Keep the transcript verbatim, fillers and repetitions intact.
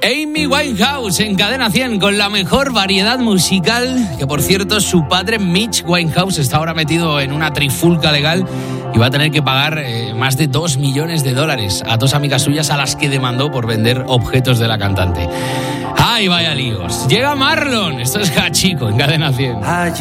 Amy Winehouse en Cadena cien con la mejor variedad musical, que por cierto su padre Mitch Winehouse está ahora metido en una trifulca legal y va a tener que pagar eh, más de dos millones de dólares a dos amigas suyas a las que demandó por vender objetos de la cantante. ¡Ay, vaya líos! Llega Marlon, esto es Hachiko en Cadena cien.